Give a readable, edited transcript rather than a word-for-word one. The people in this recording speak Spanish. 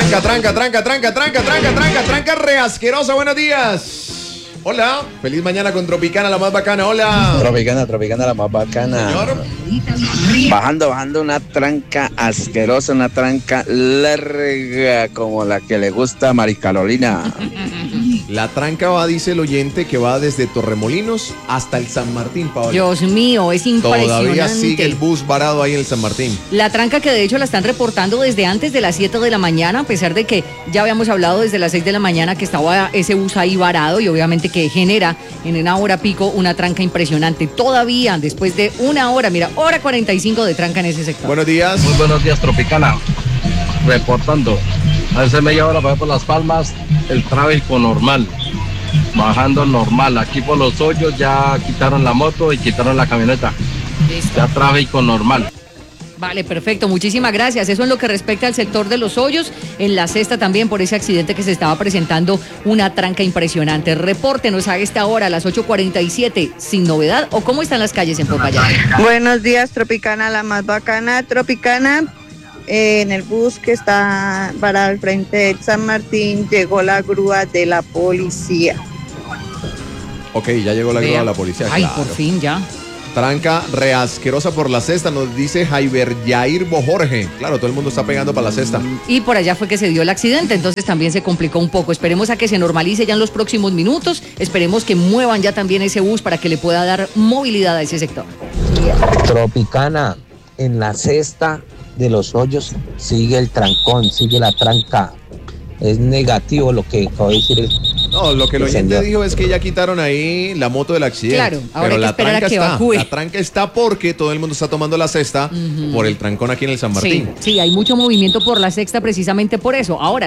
Tranca reasquerosa, buenos días. Hola, feliz mañana con Tropicana, la más bacana, hola. Tropicana, la más bacana. Señor. Bajando una tranca asquerosa, una tranca larga como la que le gusta a Mari Carolina. La tranca va, dice el oyente, que va desde Torremolinos hasta el San Martín, Paola. Dios mío, es impresionante. Todavía sigue el bus varado ahí en el San Martín. La tranca que de hecho la están reportando desde antes de las 7 de la mañana, a pesar de que ya habíamos hablado desde las 6 de la mañana que estaba ese bus ahí varado y obviamente que genera en una hora pico una tranca impresionante. Todavía después de una hora, mira, hora 45 de tranca en ese sector. Buenos días. Muy buenos días, Tropicana. Reportando. Hace media hora para por Las Palmas, el tráfico normal. Bajando normal. Aquí por Los Hoyos ya quitaron la moto y quitaron la camioneta. Listo. Ya tráfico normal. Vale, perfecto, muchísimas gracias. Eso en lo que respecta al sector de Los Hoyos, en la Cesta también por ese accidente que se estaba presentando, una tranca impresionante. Repórtenos a esta hora, a las 8:47, sin novedad, o cómo están las calles en Popayán. Buenos días, Tropicana, la más bacana. Tropicana, en el bus que está para el frente del San Martín, llegó la grúa de la policía. Ok, ya llegó la grúa de la policía. Ay, claro. por fin ya. Tranca reasquerosa por la Cesta, nos dice Jaiber Yair Bojorge. Claro, todo el mundo está pegando para la Cesta. Y por allá fue que se dio el accidente, entonces también se complicó un poco. Esperemos a que se normalice ya en los próximos minutos. Esperemos que muevan ya también ese bus para que le pueda dar movilidad a ese sector. Tropicana, en la Cesta de Los Hoyos sigue el trancón, sigue la tranca. Es negativo lo que acabo de decir el... No, lo que el oyente dijo es que ya quitaron ahí la moto del accidente. Claro, ahora pero hay que la esperar tranca a que está. evacúe. La tranca está porque todo el mundo está tomando la Cesta por el trancón aquí en el San Martín. Sí, hay mucho movimiento por la Sexta precisamente por eso. Ahora,